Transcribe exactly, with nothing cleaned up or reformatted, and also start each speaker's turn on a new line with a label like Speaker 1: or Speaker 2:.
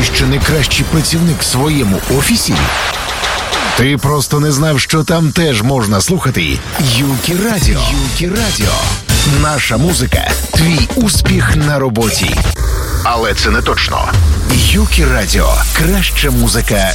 Speaker 1: Ти що не кращий працівник в своєму офісі? Ти просто не знав, що там теж можна слухати Юкі Радіо. Юкі Радіо. Наша музика – твій успіх на роботі. Але це не точно. Юкі Радіо. Краща музика